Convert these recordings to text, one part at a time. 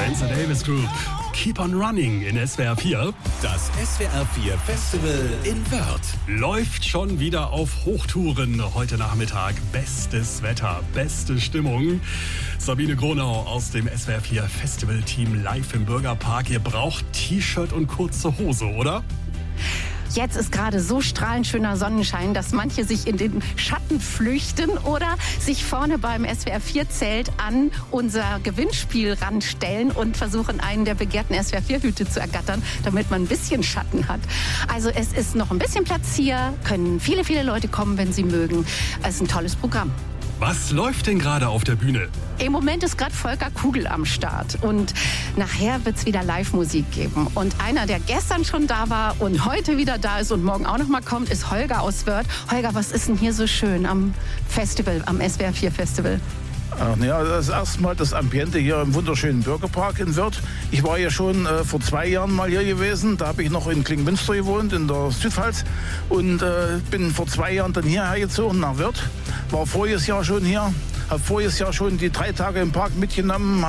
Spencer Davis Group. Keep on Running in SWR 4. Das SWR 4 Festival in Wörth Läuft schon wieder auf Hochtouren. Heute Nachmittag bestes Wetter, beste Stimmung. Sabine Gronau aus dem SWR 4 Festival Team live im Bürgerpark. Ihr braucht T-Shirt und kurze Hose, oder? Jetzt ist gerade so strahlend schöner Sonnenschein, dass manche sich in den Schatten flüchten oder sich vorne beim SWR 4 Zelt an unser Gewinnspiel ranstellen und versuchen, einen der begehrten SWR 4 Hüte zu ergattern, damit man ein bisschen Schatten hat. Also es ist noch ein bisschen Platz hier, können viele, viele Leute kommen, wenn sie mögen. Es ist ein tolles Programm. Was läuft denn gerade auf der Bühne? Im Moment ist gerade Volker Kugel am Start und nachher wird es wieder Live-Musik geben. Und einer, der gestern schon da war und heute wieder da ist und morgen auch noch mal kommt, ist Holger aus Wörth. Holger, was ist denn hier so schön am Festival, am SWR 4 Festival? Ja, das ist erstmal das Ambiente hier im wunderschönen Bürgerpark in Wörth. Ich war ja schon vor 2 Jahren mal hier gewesen. Da habe ich noch in Klingmünster gewohnt, in der Südpfalz. Und bin vor 2 Jahren dann hierher gezogen nach Wörth. War voriges Jahr schon hier. Habe voriges Jahr schon die 3 Tage im Park mitgenommen.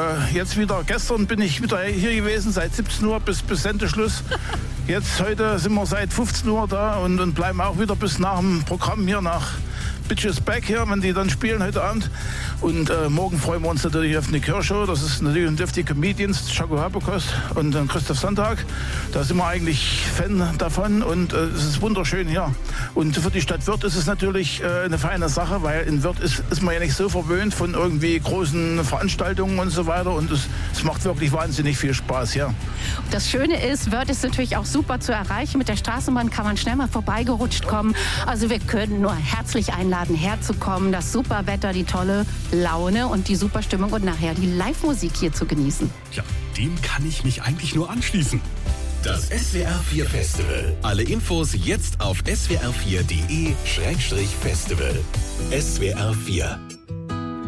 Gestern bin ich wieder hier gewesen, seit 17 Uhr bis Sendeschluss. Heute sind wir seit 15 Uhr da und bleiben auch wieder bis nach dem Programm hier nach Bitches Back hier, wenn die dann spielen heute Abend. Und morgen freuen wir uns natürlich auf eine Kirchshow. Das ist natürlich die Comedians, Chaco Habakos und Christoph Sonntag. Da sind wir eigentlich Fan davon und es ist wunderschön hier. Und für die Stadt Wörth ist es natürlich eine feine Sache, weil in Wörth ist man ja nicht so verwöhnt von irgendwie großen Veranstaltungen und so weiter. Und es macht wirklich wahnsinnig viel Spaß hier. Das Schöne ist, Wörth ist natürlich auch super zu erreichen. Mit der Straßenbahn kann man schnell mal vorbeigerutscht kommen. Also wir können nur herzlich einladen, herzukommen, das super Wetter, die tolle Laune und die super Stimmung und nachher die Live-Musik hier zu genießen. Ja, dem kann ich mich eigentlich nur anschließen. Das SWR 4 Festival. Alle Infos jetzt auf swr4.de/festival. SWR 4